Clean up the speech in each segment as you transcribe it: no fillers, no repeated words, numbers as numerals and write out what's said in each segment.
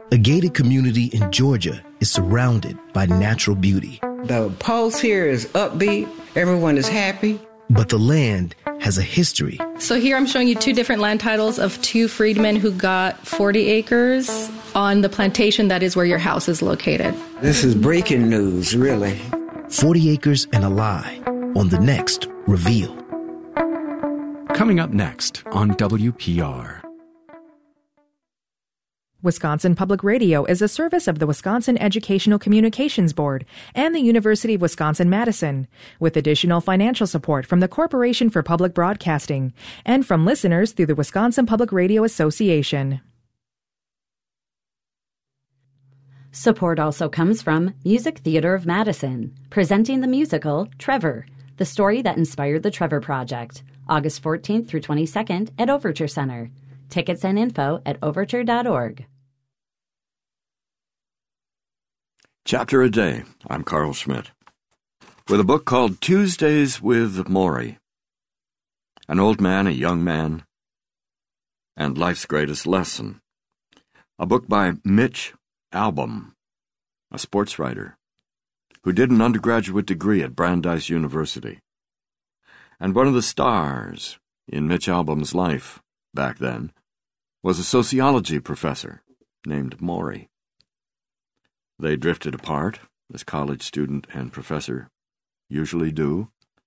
A gated community in Georgia is surrounded by natural beauty. The pulse here is upbeat. Everyone is happy. But the land has a history. So here I'm showing you two different land titles of two freedmen who got 40 acres on the plantation that is where your house is located. This is breaking news, really. 40 Acres and a Lie on the next Reveal. Coming up next on WPR. Wisconsin Public Radio is a service of the Wisconsin Educational Communications Board and the University of Wisconsin-Madison, with additional financial support from the Corporation for Public Broadcasting and from listeners through the Wisconsin Public Radio Association. Support also comes from Music Theater of Madison, presenting the musical Trevor, the story that inspired the Trevor Project, August 14th through 22nd at Overture Center. Tickets and info at overture.org. Chapter a Day. I'm Carl Schmidt. With a book called Tuesdays with Maury. An Old Man, a Young Man, and Life's Greatest Lesson. A book by Mitch Albom, a sports writer, who did an undergraduate degree at Brandeis University. And one of the stars in Mitch Albom's life back then was a sociology professor named Maury. They drifted apart, as college student and professor usually do,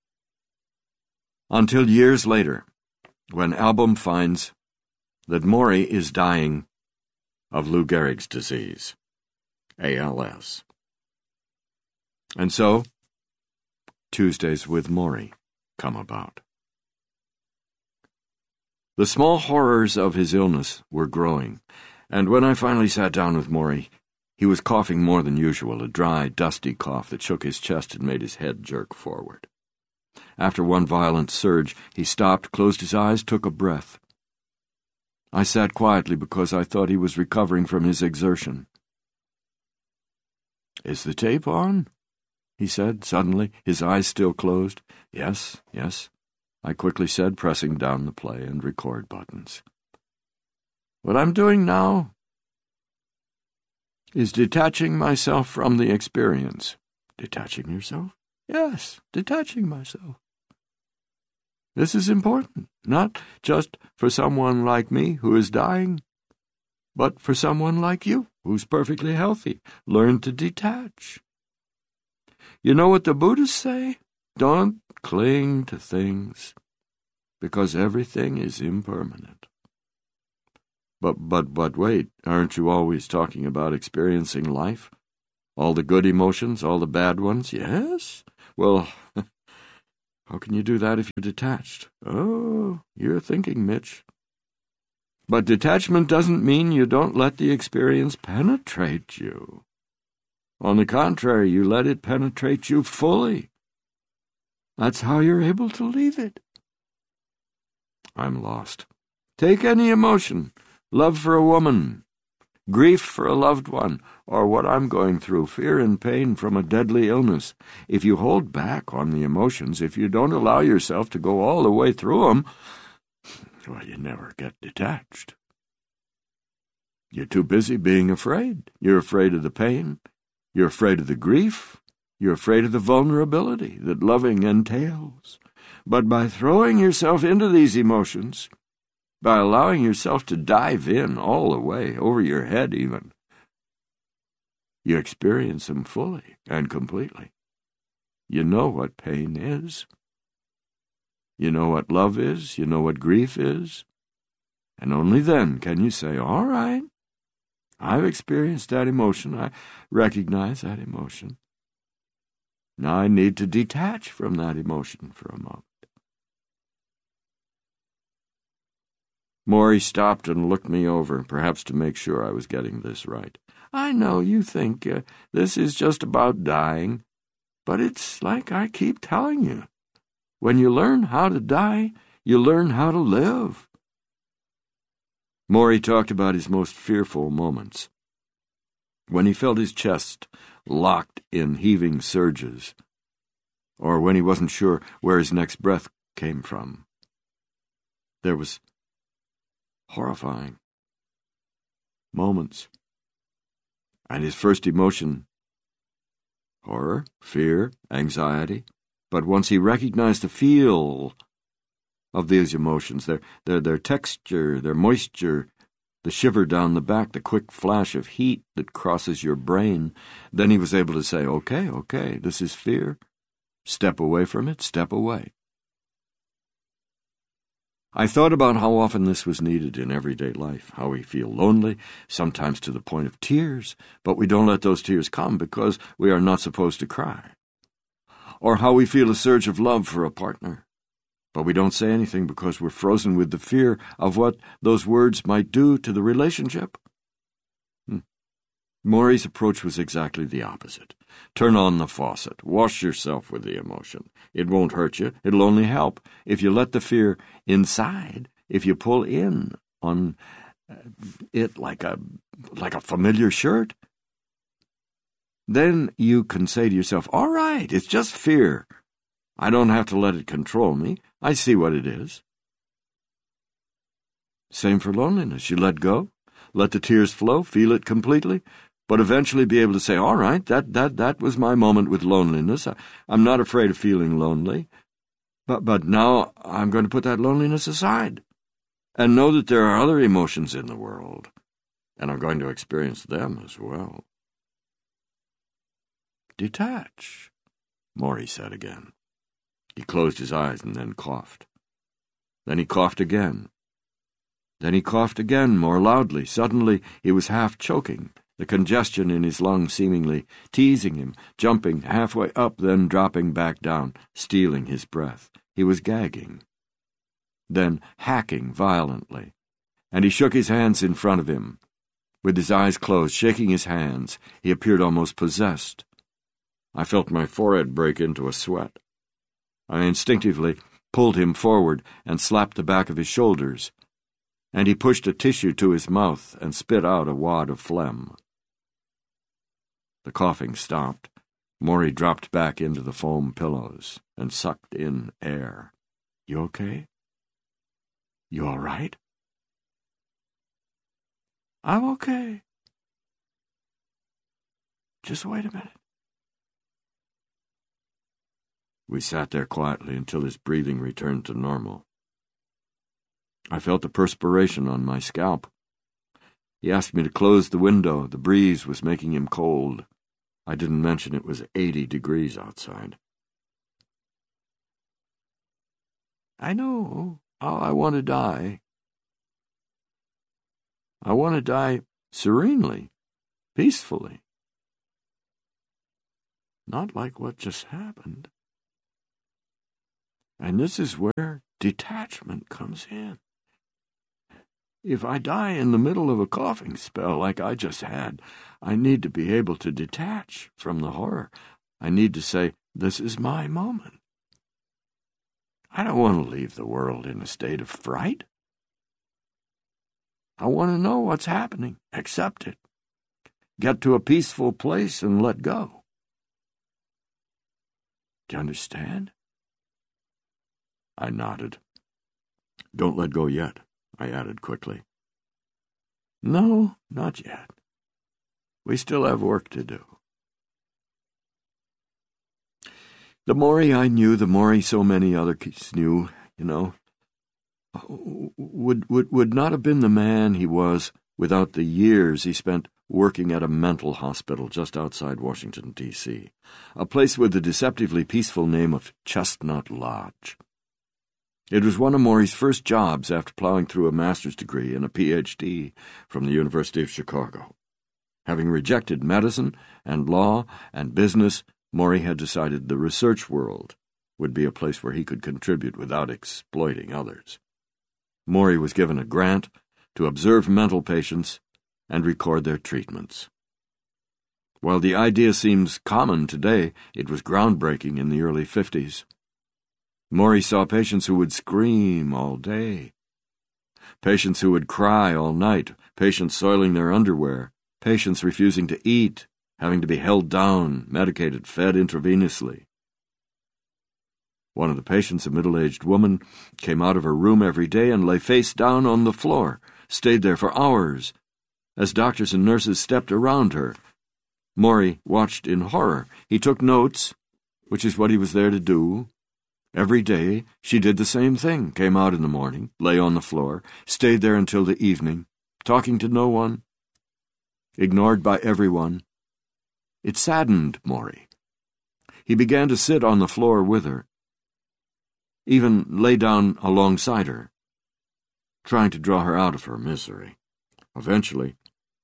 until years later, when Albom finds that Maury is dying of Lou Gehrig's disease, ALS. And so, Tuesdays with Maury come about. The small horrors of his illness were growing, and when I finally sat down with Maury, he was coughing more than usual, a dry, dusty cough that shook his chest and made his head jerk forward. After one violent surge, he stopped, closed his eyes, took a breath. I sat quietly because I thought he was recovering from his exertion. "Is the tape on?" he said, suddenly, his eyes still closed. Yes, I quickly said, pressing down the play and record buttons. "What I'm doing now is detaching myself from the experience." "Detaching yourself?" "Yes, detaching myself. This is important, not just for someone like me who is dying, but for someone like you who's perfectly healthy. Learn to detach. You know what the Buddhists say? Don't cling to things, because everything is impermanent." But wait, aren't you always talking about experiencing life? All the good emotions, all the bad ones? Yes? Well, how can you do that if you're detached? Oh, you're thinking, Mitch. But detachment doesn't mean you don't let the experience penetrate you. On the contrary, you let it penetrate you fully. That's how you're able to leave it. I'm lost. Take any emotion, love for a woman, grief for a loved one, or what I'm going through, fear and pain from a deadly illness. If you hold back on the emotions, if you don't allow yourself to go all the way through them, well, you never get detached. You're too busy being afraid. You're afraid of the pain. You're afraid of the grief. You're afraid of the vulnerability that loving entails. But by throwing yourself into these emotions, by allowing yourself to dive in all the way, over your head even, you experience them fully and completely. You know what pain is. You know what love is. You know what grief is. And only then can you say, all right, I've experienced that emotion. I recognize that emotion. Now I need to detach from that emotion for a moment. Maury stopped and looked me over, perhaps to make sure I was getting this right. I know you think this is just about dying, but it's like I keep telling you. When you learn how to die, you learn how to live. Maury talked about his most fearful moments. When he felt his chest locked in heaving surges, or when he wasn't sure where his next breath came from. There was horrifying moments And his first emotion, horror, fear, anxiety. But once he recognized the feel of these emotions, their texture, their moisture, the shiver down the back, the quick flash of heat that crosses your brain, then he was able to say, okay, this is fear. Step away from it, step away. I thought about how often this was needed in everyday life, how we feel lonely, sometimes to the point of tears, but we don't let those tears come because we are not supposed to cry. Or how we feel a surge of love for a partner, but we don't say anything because we're frozen with the fear of what those words might do to the relationship. Morrie's approach was exactly the opposite. Turn on the faucet. Wash yourself with the emotion. It won't hurt you. It'll only help. If you let the fear inside, if you pull in on it like a familiar shirt, then you can say to yourself, all right, it's just fear. I don't have to let it control me. I see what it is. Same for loneliness. You let go, let the tears flow, feel it completely, but eventually be able to say, all right, that was my moment with loneliness. I'm not afraid of feeling lonely, but now I'm going to put that loneliness aside and know that there are other emotions in the world, and I'm going to experience them as well. Detach, Morrie said again. He closed his eyes and then coughed. Then he coughed again. Then he coughed again, more loudly. Suddenly he was half choking, the congestion in his lungs seemingly teasing him, jumping halfway up, then dropping back down, stealing his breath. He was gagging, then hacking violently, and he shook his hands in front of him. With his eyes closed, shaking his hands, he appeared almost possessed. I felt my forehead break into a sweat. I instinctively pulled him forward and slapped the back of his shoulders, and he pushed a tissue to his mouth and spit out a wad of phlegm. The coughing stopped. Morrie dropped back into the foam pillows and sucked in air. You okay? You all right? I'm okay. Just wait a minute. We sat there quietly until his breathing returned to normal. I felt the perspiration on my scalp. He asked me to close the window. The breeze was making him cold. I didn't mention it was 80 degrees outside. I know how I want to die. I want to die serenely, peacefully. Not like what just happened. And this is where detachment comes in. If I die in the middle of a coughing spell like I just had, I need to be able to detach from the horror. I need to say, this is my moment. I don't want to leave the world in a state of fright. I want to know what's happening, accept it, get to a peaceful place and let go. Do you understand? I nodded. Don't let go yet, I added quickly. No, not yet. We still have work to do. The Morrie I knew, the Morrie so many others knew, would not have been the man he was without the years he spent working at a mental hospital just outside Washington, D.C., a place with the deceptively peaceful name of Chestnut Lodge. It was one of Morrie's first jobs after plowing through a master's degree and a Ph.D. from the University of Chicago. Having rejected medicine and law and business, Morrie had decided the research world would be a place where he could contribute without exploiting others. Morrie was given a grant to observe mental patients and record their treatments. While the idea seems common today, it was groundbreaking in the early 50s. Morrie saw patients who would scream all day, patients who would cry all night, patients soiling their underwear, patients refusing to eat, having to be held down, medicated, fed intravenously. One of the patients, a middle-aged woman, came out of her room every day and lay face down on the floor, stayed there for hours. As doctors and nurses stepped around her, Morrie watched in horror. He took notes, which is what he was there to do. Every day she did the same thing, came out in the morning, lay on the floor, stayed there until the evening, talking to no one, ignored by everyone. It saddened Morrie. He began to sit on the floor with her, even lay down alongside her, trying to draw her out of her misery. Eventually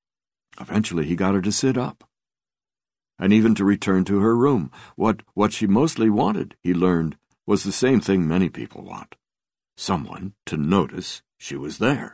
he got her to sit up, and even to return to her room. What she mostly wanted, he learned, was the same thing many people want: someone to notice she was there.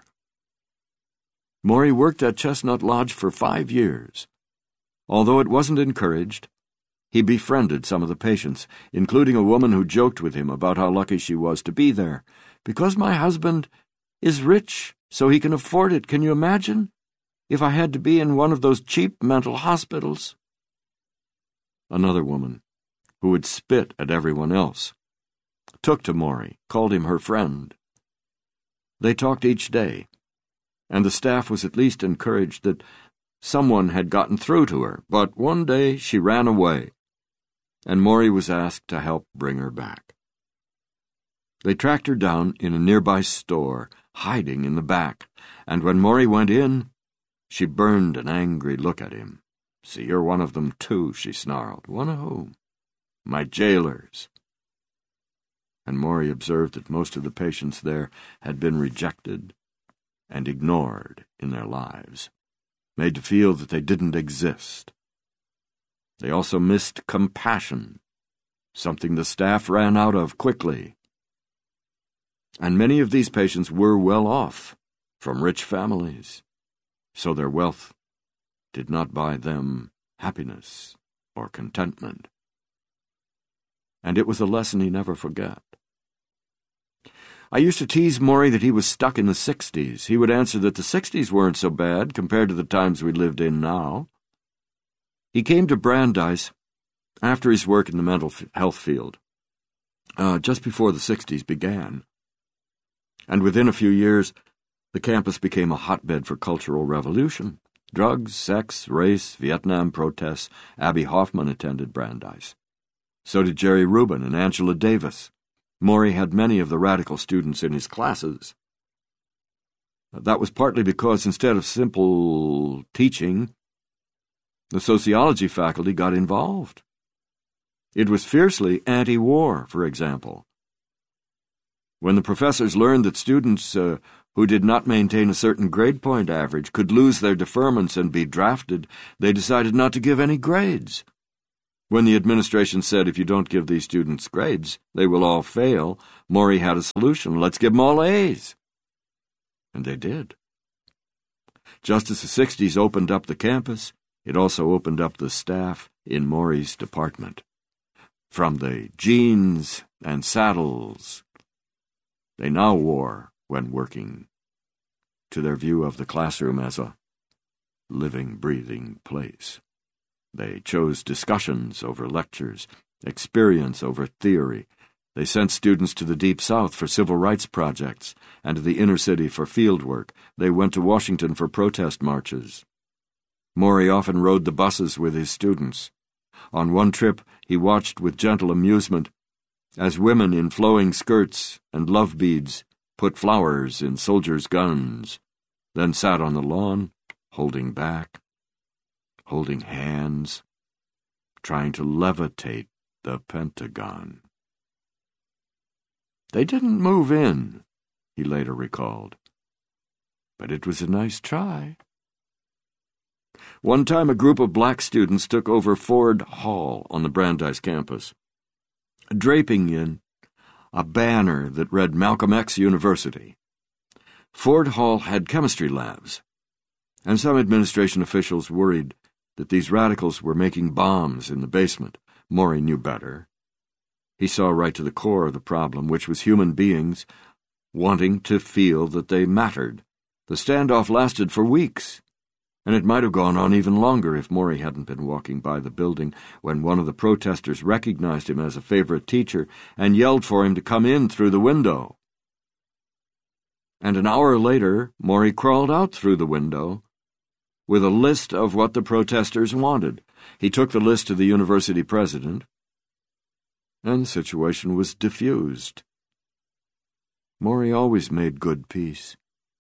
Morrie worked at Chestnut Lodge for 5 years. Although it wasn't encouraged, he befriended some of the patients, including a woman who joked with him about how lucky she was to be there. "Because my husband is rich, so he can afford it. Can you imagine? If I had to be in one of those cheap mental hospitals." Another woman, who would spit at everyone else, took to Morrie, called him her friend. They talked each day, and the staff was at least encouraged that someone had gotten through to her. But one day she ran away, and Morrie was asked to help bring her back. They tracked her down in a nearby store, hiding in the back, and when Morrie went in, she burned an angry look at him. "So you're one of them too," she snarled. "One of whom?" "My jailers." And Morrie observed that most of the patients there had been rejected and ignored in their lives, made to feel that they didn't exist. They also missed compassion, something the staff ran out of quickly. And many of these patients were well off, from rich families, so their wealth did not buy them happiness or contentment. And it was a lesson he never forgot. I used to tease Morrie that he was stuck in the 60s. He would answer that the 60s weren't so bad compared to the times we lived in now. He came to Brandeis after his work in the mental health field, just before the 60s began. And within a few years, the campus became a hotbed for cultural revolution. Drugs, sex, race, Vietnam protests. Abby Hoffman attended Brandeis. So did Jerry Rubin and Angela Davis. Morrie had many of the radical students in his classes. That was partly because instead of simple teaching, the sociology faculty got involved. It was fiercely anti-war, for example. When the professors learned that students who did not maintain a certain grade point average could lose their deferments and be drafted, they decided not to give any grades. When the administration said, "If you don't give these students grades, they will all fail," Morrie had a solution: "Let's give them all A's." And they did. Just as the 60s opened up the campus, it also opened up the staff in Morrie's department. From the jeans and saddles they now wore when working, to their view of the classroom as a living, breathing place. They chose discussions over lectures, experience over theory. They sent students to the Deep South for civil rights projects and to the inner city for field work. They went to Washington for protest marches. Morrie often rode the buses with his students. On one trip, he watched with gentle amusement as women in flowing skirts and love beads put flowers in soldiers' guns, then sat on the lawn, holding back, holding hands, trying to levitate the Pentagon. They didn't move in, he later recalled, but it was a nice try. One time a group of black students took over Ford Hall on the Brandeis campus, draping in a banner that read Malcolm X University. Ford Hall had chemistry labs, and some administration officials worried that these radicals were making bombs in the basement. Morrie knew better. He saw right to the core of the problem, which was human beings wanting to feel that they mattered. The standoff lasted for weeks, and it might have gone on even longer if Morrie hadn't been walking by the building when one of the protesters recognized him as a favorite teacher and yelled for him to come in through the window. And an hour later, Morrie crawled out through the window with a list of what the protesters wanted. He took the list to the university president, and the situation was diffused. Maury always made good peace.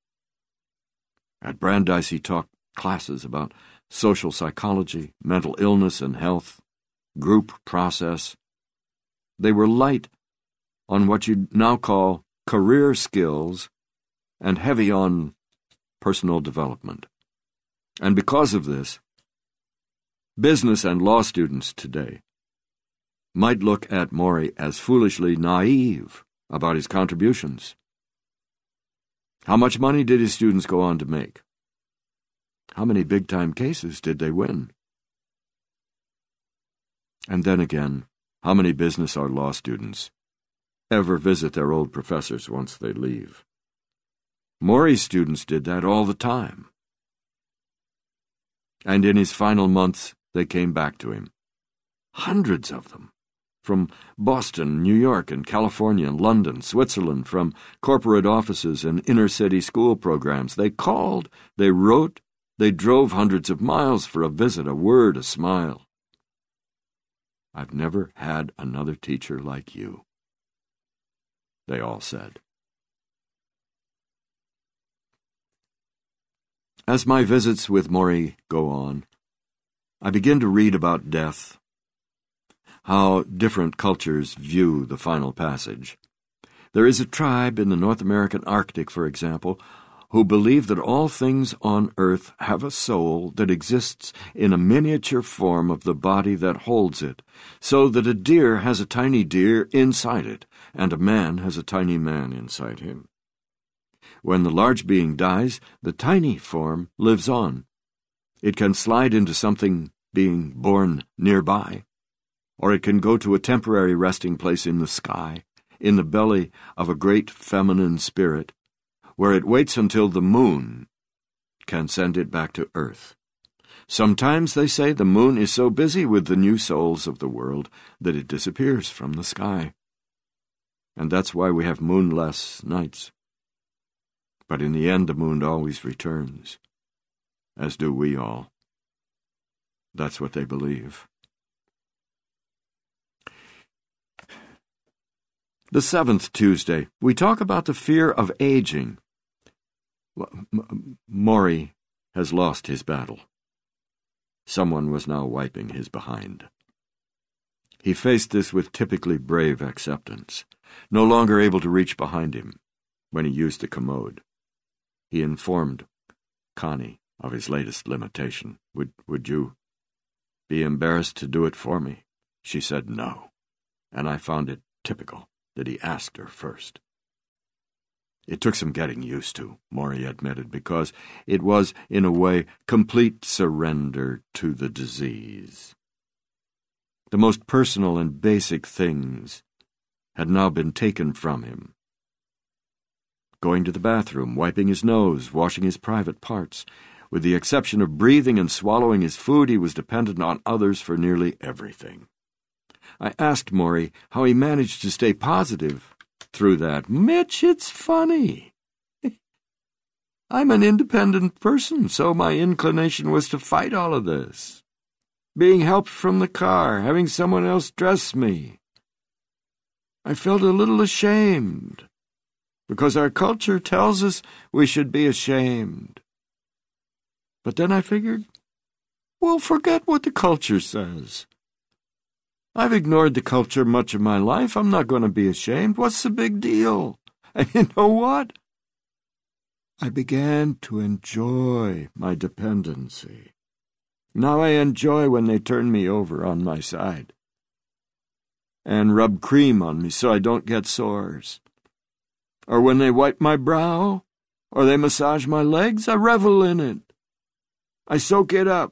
At Brandeis, he taught classes about social psychology, mental illness and health, group process. They were light on what you'd now call career skills and heavy on personal development. And because of this, business and law students today might look at Maury as foolishly naive about his contributions. How much money did his students go on to make? How many big-time cases did they win? And then again, how many business or law students ever visit their old professors once they leave? Maury's students did that all the time. And in his final months, they came back to him. Hundreds of them. From Boston, New York, and California, and London, Switzerland, from corporate offices and inner-city school programs. They called, they wrote, they drove hundreds of miles for a visit, a word, a smile. I've never had another teacher like you, they all said. As my visits with Maury go on, I begin to read about death, how different cultures view the final passage. There is a tribe in the North American Arctic, for example, who believe that all things on earth have a soul that exists in a miniature form of the body that holds it, so that a deer has a tiny deer inside it, and a man has a tiny man inside him. When the large being dies, the tiny form lives on. It can slide into something being born nearby, or it can go to a temporary resting place in the sky, in the belly of a great feminine spirit, where it waits until the moon can send it back to earth. Sometimes, they say, the moon is so busy with the new souls of the world that it disappears from the sky. And that's why we have moonless nights. But in the end, the moon always returns, as do we all. That's what they believe. The seventh Tuesday, we talk about the fear of aging. Maury has lost his battle. Someone was now wiping his behind. He faced this with typically brave acceptance, no longer able to reach behind him when he used the commode. He informed Connie of his latest limitation. Would you be embarrassed to do it for me? She said no, and I found it typical that he asked her first. It took some getting used to, Maury admitted, because it was, in a way, complete surrender to the disease. The most personal and basic things had now been taken from him. Going to the bathroom, wiping his nose, washing his private parts. With the exception of breathing and swallowing his food, he was dependent on others for nearly everything. I asked Maury how he managed to stay positive through that. Mitch, it's funny. I'm an independent person, so my inclination was to fight all of this. Being helped from the car, having someone else dress me. I felt a little ashamed, because our culture tells us we should be ashamed. But then I figured, well, forget what the culture says. I've ignored the culture much of my life. I'm not going to be ashamed. What's the big deal? And you know what? I began to enjoy my dependency. Now I enjoy when they turn me over on my side and rub cream on me so I don't get sores. Or when they wipe my brow, or they massage my legs, I revel in it. I soak it up.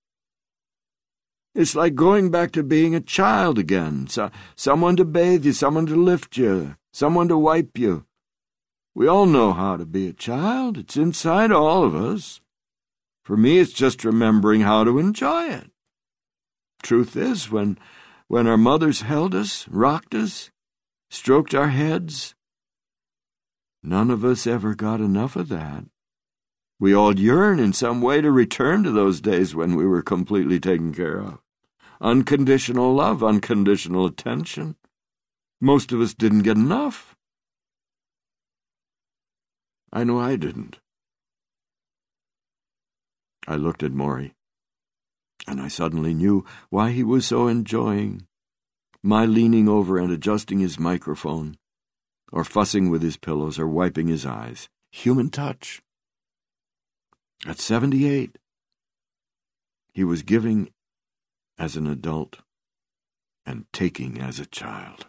It's like going back to being a child again. Someone to bathe you, someone to lift you, someone to wipe you. We all know how to be a child. It's inside all of us. For me, it's just remembering how to enjoy it. Truth is, when our mothers held us, rocked us, stroked our heads, none of us ever got enough of that. We all yearn in some way to return to those days when we were completely taken care of. Unconditional love, unconditional attention. Most of us didn't get enough. I know I didn't. I looked at Maury, and I suddenly knew why he was so enjoying my leaning over and adjusting his microphone, or fussing with his pillows, or wiping his eyes. Human touch. At 78, he was giving as an adult and taking as a child.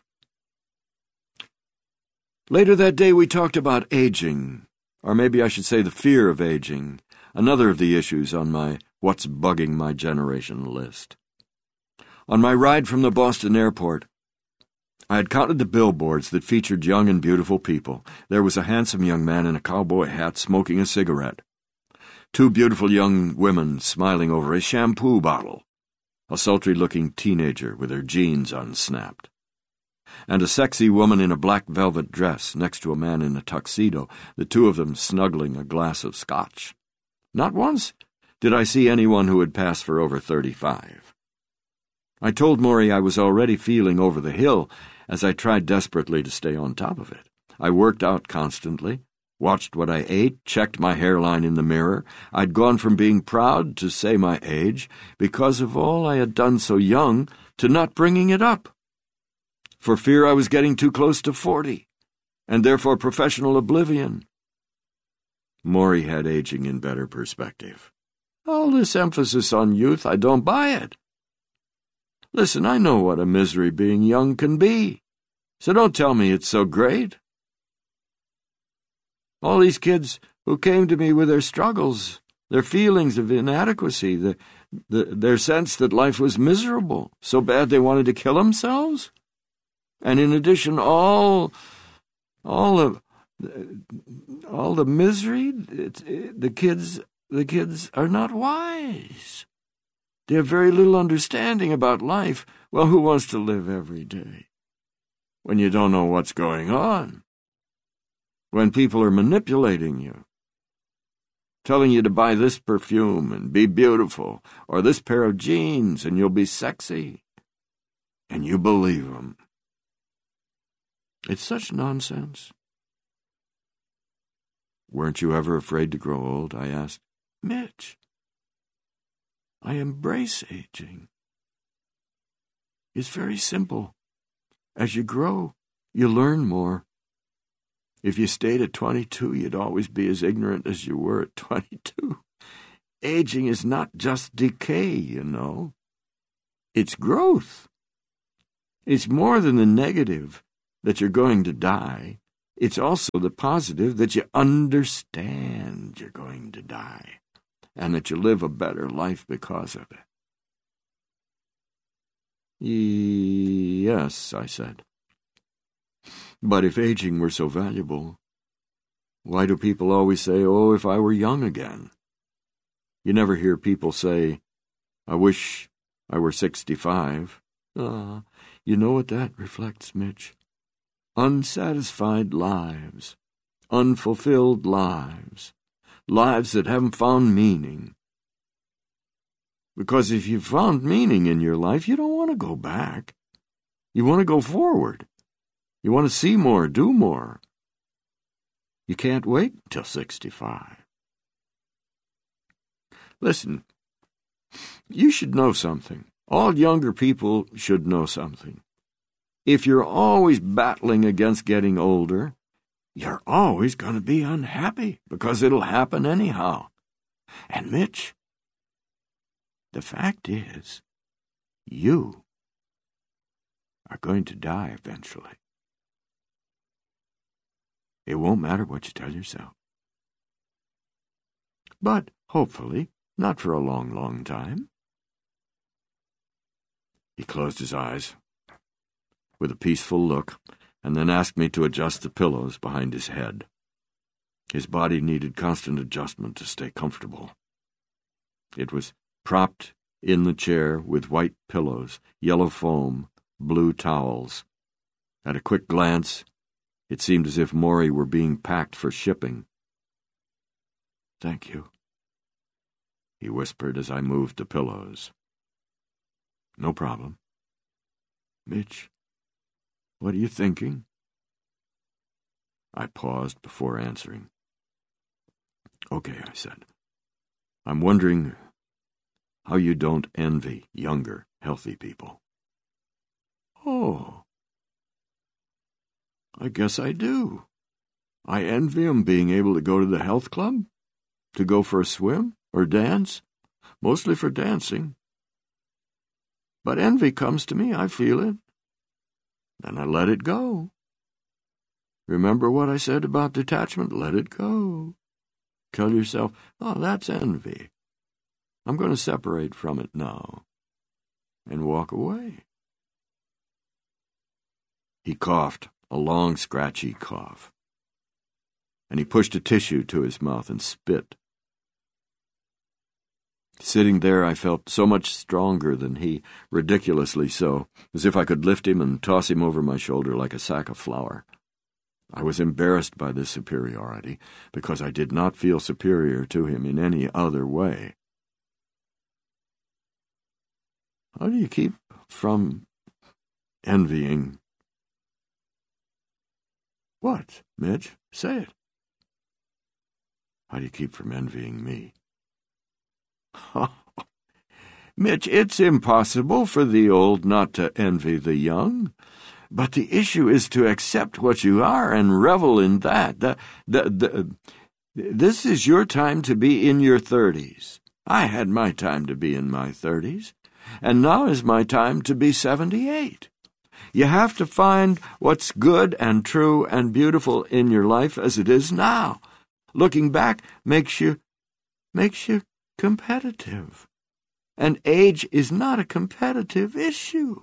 Later that day we talked about aging, or maybe I should say the fear of aging, another of the issues on my What's Bugging My Generation list. On my ride from the Boston airport, I had counted the billboards that featured young and beautiful people. There was a handsome young man in a cowboy hat smoking a cigarette. 2 beautiful young women smiling over a shampoo bottle. A sultry-looking teenager with her jeans unsnapped. And a sexy woman in a black velvet dress next to a man in a tuxedo, the 2 of them snuggling a glass of scotch. Not once did I see anyone who had passed for over 35. I told Maury I was already feeling over the hill as I tried desperately to stay on top of it. I worked out constantly, watched what I ate, checked my hairline in the mirror. I'd gone from being proud to say my age, because of all I had done so young, to not bringing it up, for fear I was getting too close to 40, and therefore professional oblivion. Maury had aging in better perspective. All this emphasis on youth, I don't buy it. Listen, I know what a misery being young can be, so don't tell me it's so great. All these kids who came to me with their struggles, their feelings of inadequacy, their sense that life was miserable, so bad they wanted to kill themselves, and in addition, all the misery. The kids are not wise. They have very little understanding about life. Well, who wants to live every day when you don't know what's going on? When people are manipulating you, telling you to buy this perfume and be beautiful, or this pair of jeans and you'll be sexy, and you believe them. It's such nonsense. Weren't you ever afraid to grow old? I asked. Mitch, I embrace aging. It's very simple. As you grow, you learn more. If you stayed at 22, you'd always be as ignorant as you were at 22. Aging is not just decay, you know. It's growth. It's more than the negative that you're going to die. It's also the positive that you understand you're going to die, and that you live a better life because of it. Yes, I said. But if aging were so valuable, why do people always say, oh, if I were young again? You never hear people say, I wish I were 65. You know what that reflects, Mitch? Unsatisfied lives, unfulfilled lives, lives that haven't found meaning. Because if you've found meaning in your life, you don't want to go back. You want to go forward. You want to see more, do more. You can't wait till 65. Listen, you should know something. All younger people should know something. If you're always battling against getting older, you're always going to be unhappy because it'll happen anyhow. And Mitch, the fact is, you are going to die eventually. It won't matter what you tell yourself. But, hopefully, not for a long, long time. He closed his eyes with a peaceful look, and then asked me to adjust the pillows behind his head. His body needed constant adjustment to stay comfortable. It was propped in the chair with white pillows, yellow foam, blue towels. At a quick glance, it seemed as if Maury were being packed for shipping. Thank you, he whispered as I moved the pillows. No problem. Mitch, what are you thinking? I paused before answering. Okay, I said. I'm wondering how you don't envy younger, healthy people. Oh, I guess I do. I envy 'em being able to go to the health club, to go for a swim or dance, mostly for dancing. But envy comes to me, I feel it. Then I let it go. Remember what I said about detachment? Let it go. Tell yourself, oh, that's envy. I'm going to separate from it now. And walk away. He coughed, a long, scratchy cough. And he pushed a tissue to his mouth and spit. Sitting there, I felt so much stronger than he, ridiculously so, as if I could lift him and toss him over my shoulder like a sack of flour. I was embarrassed by this superiority, because I did not feel superior to him in any other way. How do you keep from envying? What, Mitch? Say it. How do you keep from envying me? Mitch, it's impossible for the old not to envy the young. But the issue is to accept what you are and revel in that. This is your time to be in your 30s. I had my time to be in my 30s, and now is my time to be 78. You have to find what's good and true and beautiful in your life as it is now. Looking back makes you competitive. And age is not a competitive issue.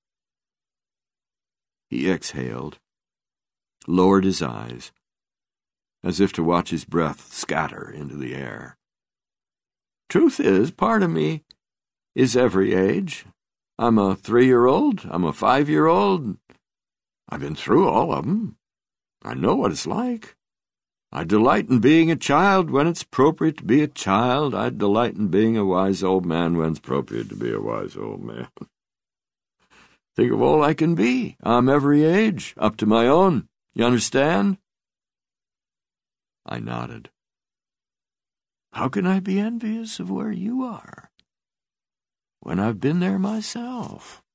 He exhaled, lowered his eyes, as if to watch his breath scatter into the air. Truth is, part of me is every age. I'm a 3-year-old, I'm a 5-year-old. I've been through all of them. I know what it's like. I delight in being a child when it's appropriate to be a child. I delight in being a wise old man when it's appropriate to be a wise old man. Think of all I can be. I'm every age, up to my own. You understand? I nodded. How can I be envious of where you are when I've been there myself?